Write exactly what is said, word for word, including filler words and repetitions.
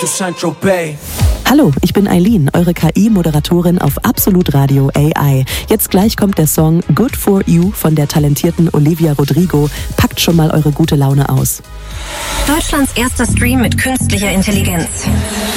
Saint-Tropez. Hallo, ich bin Eileen, eure K I-Moderatorin auf Absolut Radio A I. Jetzt gleich kommt der Song Good For You von der talentierten Olivia Rodrigo. Packt schon mal eure gute Laune aus. Deutschlands erster Stream mit künstlicher Intelligenz.